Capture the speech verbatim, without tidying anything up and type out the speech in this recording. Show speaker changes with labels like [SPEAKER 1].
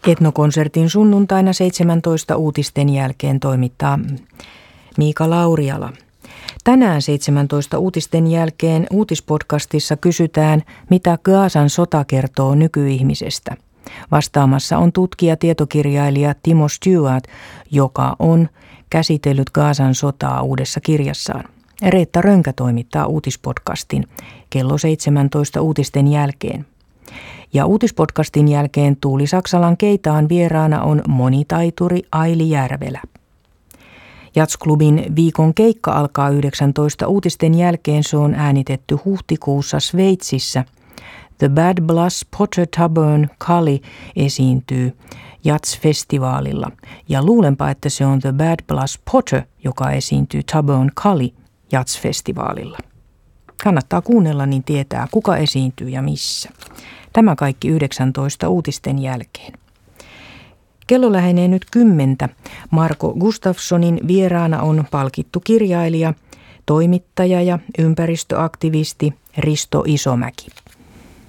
[SPEAKER 1] Etnokonsertin sunnuntaina seitsemäntoista uutisten jälkeen toimittaa Miika Lauriala. Tänään seitsemäntoista uutisten jälkeen uutispodcastissa kysytään, mitä Gazan sota kertoo nykyihmisestä. Vastaamassa on tutkija tietokirjailija Timo Stewart, joka on käsitellyt Gazan sotaa uudessa kirjassaan. Reetta Rönkä toimittaa uutispodcastin kello seitsemäntoista uutisten jälkeen. Ja uutispodcastin jälkeen Tuuli Saksalan Keitaan vieraana on monitaituri Aili Järvelä. Jazzklubin viikon keikka alkaa yhdeksäntoista uutisten jälkeen. Se on äänitetty huhtikuussa Sveitsissä. The Bad Blues Potter Tavern Kali esiintyy Jazz-festivaalilla. Ja luulenpa, että se on The Bad Blues Potter, joka esiintyy Tavern Kali Jazz-festivaalilla. Kannattaa kuunnella, niin tietää, kuka esiintyy ja missä. Tämä kaikki yhdeksäntoista uutisten jälkeen. Kello lähenee nyt kymmentä. Marko Gustafssonin vieraana on palkittu kirjailija, toimittaja ja ympäristöaktivisti Risto Isomäki.